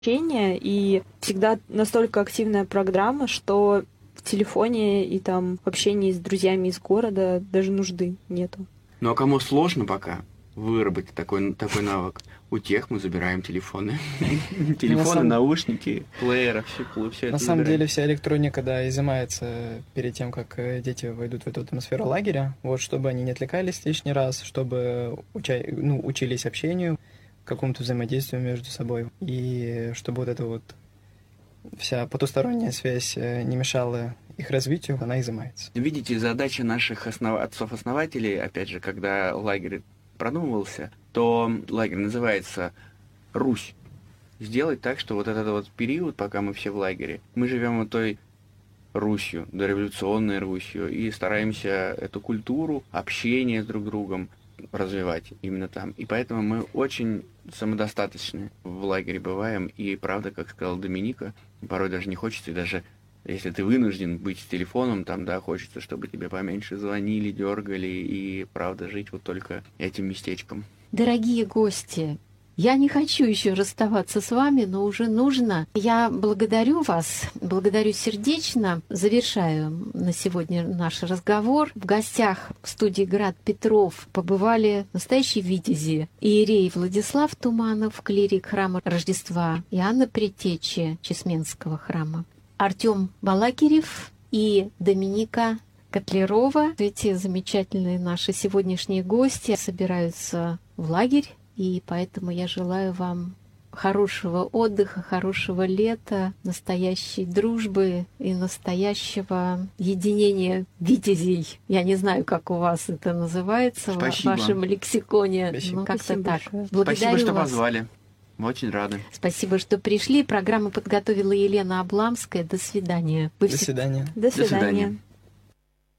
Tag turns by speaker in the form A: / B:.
A: общения, и всегда настолько активная программа, что в телефоне и там в общении с друзьями из города даже нужды нету.
B: Ну а кому сложно пока выработать такой навык, у тех мы забираем телефоны. Телефоны, наушники, плееры, все это.
C: На самом деле вся электроника, да, изымается перед тем, как дети войдут в эту атмосферу лагеря, вот, чтобы они не отвлекались лишний раз, чтобы учились общению, какому-то взаимодействию между собой, и чтобы вот эта вот вся потусторонняя связь не мешала их развитию, она изымается.
B: Видите, задача наших отцов-основателей, опять же, когда лагерь продумывался, то лагерь называется «Русь». Сделать так, что вот этот вот период, пока мы все в лагере, мы живем вот той Русью, дореволюционной Русью, и стараемся эту культуру, общение с друг другом развивать именно там. И поэтому мы очень самодостаточны в лагере бываем, и правда, как сказала Доминика, порой даже не хочется, и даже если ты вынужден быть с телефоном, там, да, хочется, чтобы тебе поменьше звонили, дергали, и, правда, жить вот только этим местечком.
D: Дорогие гости, я не хочу еще расставаться с вами, но уже нужно. Я благодарю вас, благодарю сердечно. Завершаю на сегодня наш разговор. В гостях в студии «Град Петров» побывали настоящие витязи. Иерей Владислав Туманов, клирик храма Рождества, и Анна Предтечи Чесменского храма, Артём Балакирев и Доминика Котлярова. Эти замечательные наши сегодняшние гости собираются в лагерь, и поэтому я желаю вам хорошего отдыха, хорошего лета, настоящей дружбы и настоящего единения витязей. Я не знаю, как у вас это называется.
B: Спасибо.
D: В вашем лексиконе.
C: Спасибо.
D: Ну, как-то
A: Спасибо
D: так.
A: большое.
D: Благодарю
B: Спасибо, что
D: вас.
B: позвали. Мы очень рады.
D: Спасибо, что пришли. Программу подготовила Елена Обламская. До свидания.
C: До свидания.
A: До
B: свидания.
A: свидания.